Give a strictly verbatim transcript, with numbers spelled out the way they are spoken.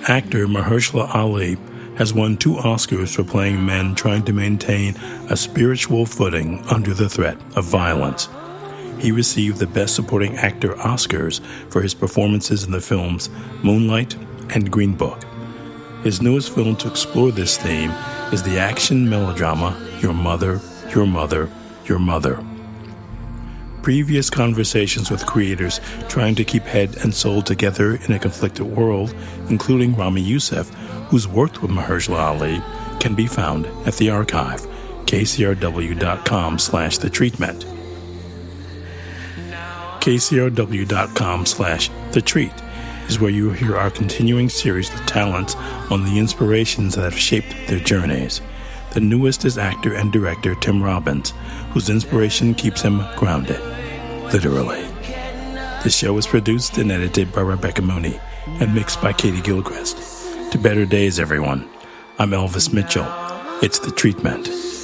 Actor Mahershala Ali has won two Oscars for playing men trying to maintain a spiritual footing under the threat of violence. He received the Best Supporting Actor Oscars for his performances in the films Moonlight and Green Book. His newest film to explore this theme is the action melodrama Your Mother, Your Mother, Your Mother. Previous conversations with creators trying to keep head and soul together in a conflicted world, including Ramy Youssef, who's worked with Mahershala Ali, can be found at the archive, kcrw.com slash the treatment. kcrw.com slash the treat is where you will hear our continuing series of talents on the inspirations that have shaped their journeys. The newest is actor and director Tim Robbins, whose inspiration keeps him grounded, literally. The show is produced and edited by Rebecca Mooney and mixed by Katie Gilchrist. To better days, everyone. I'm Elvis Mitchell. It's The Treatment.